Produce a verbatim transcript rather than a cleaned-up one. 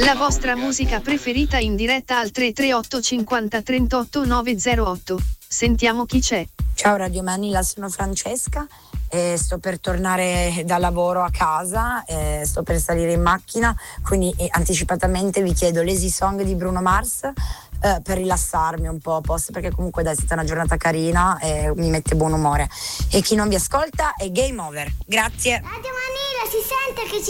La vostra musica preferita in diretta al tre tre otto cinquanta trentotto nove zero otto. Sentiamo chi c'è. Ciao Radio Manila, sono Francesca e sto per tornare da lavoro a casa, e sto per salire in macchina, quindi eh, anticipatamente vi chiedo l'Easy Song di Bruno Mars eh, per rilassarmi un po', posso, perché comunque dai, è stata una giornata carina e mi mette buon umore. E chi non vi ascolta è game over. Grazie. Radio Manila si sente che ci